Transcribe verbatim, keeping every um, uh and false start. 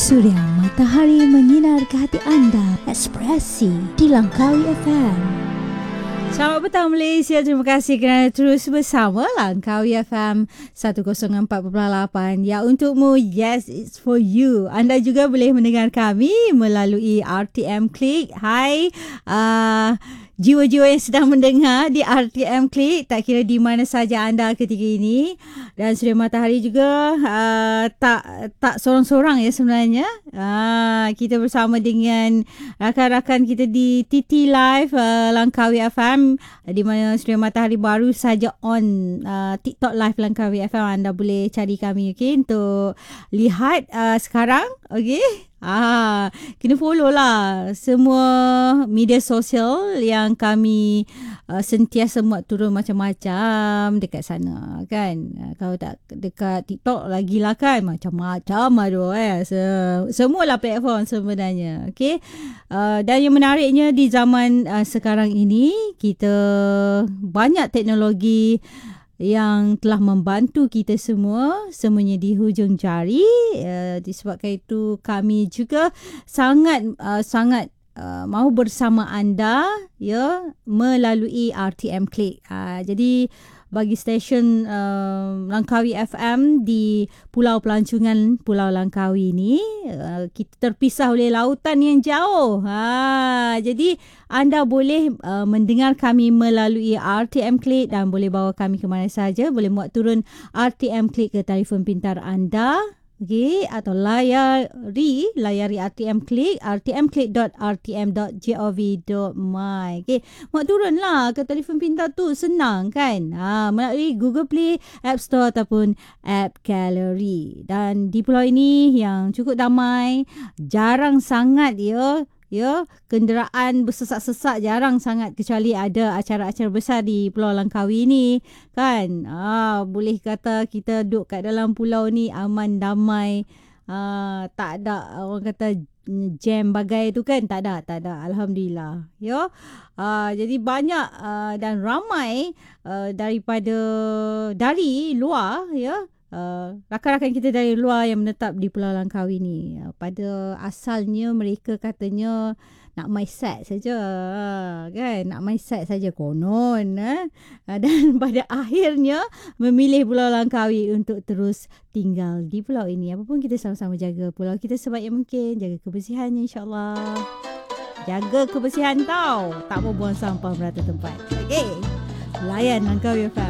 Surya matahari menyinar ke hati anda. Ekspresi di Langkawi F M. Selamat petang Malaysia. Terima kasih kerana terus bersama Langkawi F M seratus empat perpuluhan lapan. Ya, untukmu, yes, it's for you. Anda juga boleh mendengar kami melalui R T M Click. Hai, uh, jiwa-jiwa yang sedang mendengar di R T M Click, tak kira di mana saja anda ketika ini. Dan Surya Matahari juga uh, tak tak sorang-sorang ya sebenarnya. Uh, kita bersama dengan rakan-rakan kita di T T Live uh, Langkawi F M, di mana Surya Matahari baru saja on uh, TikTok Live Langkawi F M. Anda boleh cari kami, okay, untuk lihat uh, sekarang, okay. Ah, kena follow lah semua media sosial yang kami uh, sentiasa muat turun macam-macam dekat sana, kan. Uh, kalau tak dekat TikTok lagi lah, kan, macam-macam ada eh. Se- semualah platform sebenarnya, okay. Uh, dan yang menariknya di zaman uh, sekarang ini, kita banyak teknologi yang telah membantu kita semua, semuanya di hujung jari. Uh, disebabkan itu kami juga sangat uh, sangat uh, mahu bersama anda, ya, melalui R T M Click. Uh, jadi bagi stesen uh, Langkawi F M di Pulau Pelancongan, Pulau Langkawi ni, uh, kita terpisah oleh lautan yang jauh. Ha, jadi anda boleh uh, mendengar kami melalui R T M Click dan boleh bawa kami ke mana saja. Boleh muat turun R T M Click ke telefon pintar anda. Okay, atau layari layari R T M Click, r t m click dot r t m dot gov dot my. Okay, muat turun lah ke telefon pintar tu, senang, kan. Ha, melalui Google Play, App Store ataupun App Gallery. Dan di pulau ini yang cukup damai, jarang sangat ya Ya, kenderaan bersesak-sesak, jarang sangat, kecuali ada acara-acara besar di Pulau Langkawi ni, kan. Ah, boleh kata kita duduk kat dalam pulau ni aman, damai. Ah, tak ada orang kata jam bagai tu, kan. Tak ada, tak ada. Alhamdulillah. Ya. Ah, jadi banyak uh, dan ramai uh, daripada dari luar, ya. Uh, rakan-rakan kita dari luar yang menetap di Pulau Langkawi ni. Uh, pada asalnya mereka katanya nak main set saja, uh, kan, nak main set saja konon, eh? uh, dan pada akhirnya memilih Pulau Langkawi untuk terus tinggal di pulau ini. Apapun, kita sama-sama jaga pulau kita sebaik yang mungkin, jaga kebersihannya, insyaAllah. Jaga kebersihan tau, tak mau buang sampah merata tempat. Okay, layan Langkawi F M.